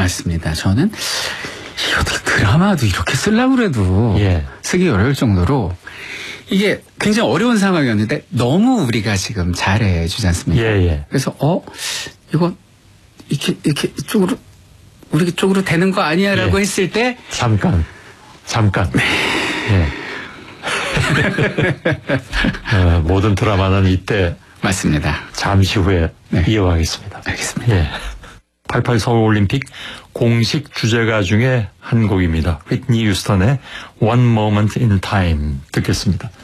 맞습니다. 저는 어떻게 드라마도 이렇게 쓰려고 그래도 예. 쓰기 어려울 정도로 이게 굉장히 어려운 상황이었는데 너무 우리가 지금 잘해주지 않습니까? 예, 예. 그래서 이거 이렇게 이쪽으로 우리 쪽으로 되는 거 아니야라고 예. 했을 때 잠깐. 예. 모든 드라마는 이때 맞습니다. 잠시 후에 네. 이어가겠습니다. 알겠습니다. 예. 88 서울올림픽 공식 주제가 중에 한 곡입니다. 휘트니 휴스턴의 One Moment in Time 듣겠습니다.